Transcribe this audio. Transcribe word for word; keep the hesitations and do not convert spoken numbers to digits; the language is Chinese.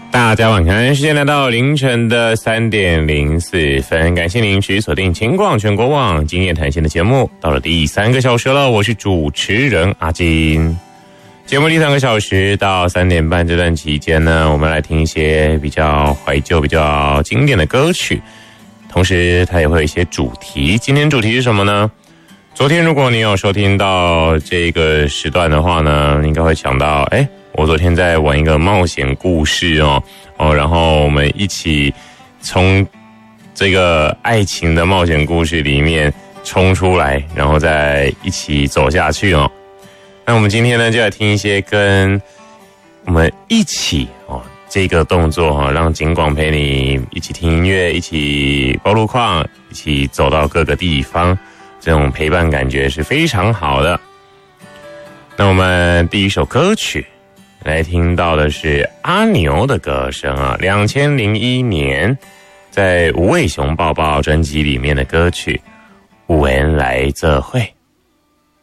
大家晚安，时间来到凌晨的三点零四分，感谢您持续锁定情况全国网经验谈心的节目，到了第三个小时了，我是主持人阿金。节目第三个小时到三点半这段期间呢，我们来听一些比较怀旧、比较经典的歌曲，同时它也会有一些主题。今天主题是什么呢？昨天如果你有收听到这个时段的话呢，你应该会想到，哎，我昨天在玩一个冒险故事哦，哦，然后我们一起从这个爱情的冒险故事里面冲出来，然后再一起走下去哦。那我们今天呢，就来听一些跟我们一起哦这个动作哈、哦，让景广陪你一起听音乐，一起包路况，一起走到各个地方。这种陪伴感觉是非常好的。那我们第一首歌曲来听到的是阿牛的歌声啊，二零零一年在无尾熊抱抱专辑里面的歌曲《有缘来做伙》。